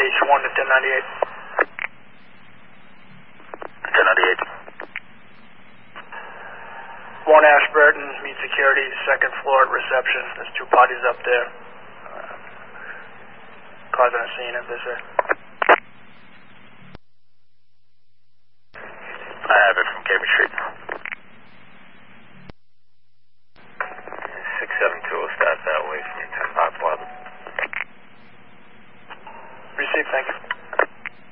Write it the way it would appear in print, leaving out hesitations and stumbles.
H1 to 1098. 1098. 1 Ashburton, meet security, second floor at reception. There's 2 parties up there. Causing a scene, as they say.